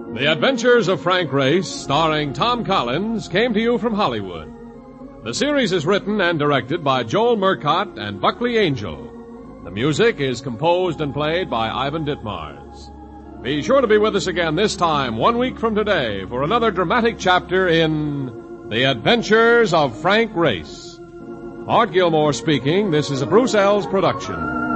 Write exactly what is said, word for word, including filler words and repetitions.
The Adventures of Frank Race, starring Tom Collins, came to you from Hollywood. The series is written and directed by Joel Murcott and Buckley Angel. The music is composed and played by Ivan Ditmars. Be sure to be with us again this time, one week from today, for another dramatic chapter in The Adventures of Frank Race. Art Gilmore speaking. This is a Bruce Ells production.